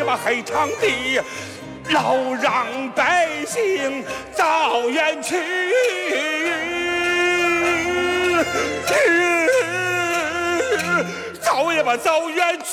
把黑场的老让百姓早远去，早也把早远去。